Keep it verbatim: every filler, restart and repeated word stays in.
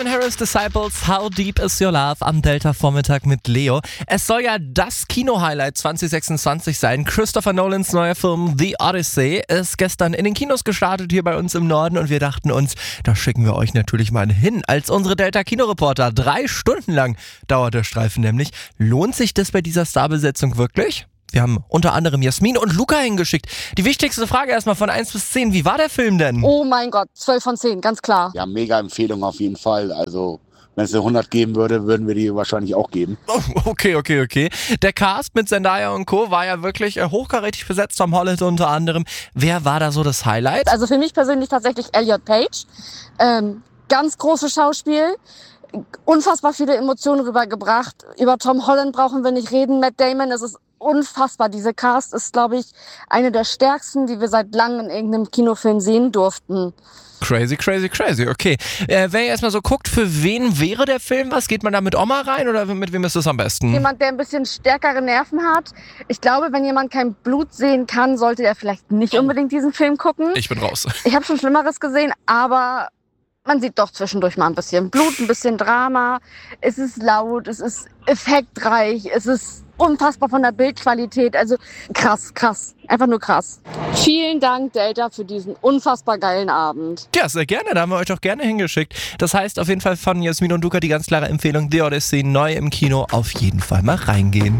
Harris Disciples, How Deep Is Your Love am Delta-Vormittag mit Leo. Es soll ja das Kino-Highlight zwanzig sechsundzwanzig sein. Christopher Nolans neuer Film The Odyssey ist gestern in den Kinos gestartet hier bei uns im Norden und wir dachten uns, da schicken wir euch natürlich mal hin als unsere Delta-Kinoreporter. Drei Stunden lang dauert der Streifen nämlich. Lohnt sich das bei dieser Starbesetzung wirklich? Wir haben unter anderem Jasmin und Luca hingeschickt. Die wichtigste Frage erstmal von eins bis zehn. Wie war der Film denn? Oh mein Gott, zwölf von zehn, ganz klar. Ja, mega Empfehlung auf jeden Fall. Also, wenn es eine hundert geben würde, würden wir die wahrscheinlich auch geben. Oh, okay, okay, okay. Der Cast mit Zendaya und Co. war ja wirklich äh, hochkarätig besetzt. Tom Holland unter anderem. Wer war da so das Highlight? Also für mich persönlich tatsächlich Elliot Page. Ähm, ganz großes Schauspiel. Unfassbar viele Emotionen rübergebracht. Über Tom Holland brauchen wir nicht reden. Matt Damon, es ist unfassbar. Diese Cast ist, glaube ich, eine der stärksten, die wir seit langem in irgendeinem Kinofilm sehen durften. Crazy, crazy, crazy. Okay. Äh, wenn ihr erstmal so guckt, für wen wäre der Film was? Geht man da mit Oma rein oder mit wem ist das am besten? Jemand, der ein bisschen stärkere Nerven hat. Ich glaube, wenn jemand kein Blut sehen kann, sollte er vielleicht nicht unbedingt diesen Film gucken. Ich bin raus. Ich habe schon Schlimmeres gesehen, aber man sieht doch zwischendurch mal ein bisschen Blut, ein bisschen Drama. Es ist laut, es ist effektreich, es ist unfassbar von der Bildqualität. Also krass, krass. Einfach nur krass. Vielen Dank, Delta, für diesen unfassbar geilen Abend. Ja, sehr gerne. Da haben wir euch auch gerne hingeschickt. Das heißt auf jeden Fall von Jasmin und Luca die ganz klare Empfehlung, The Odyssey neu im Kino. Auf jeden Fall mal reingehen.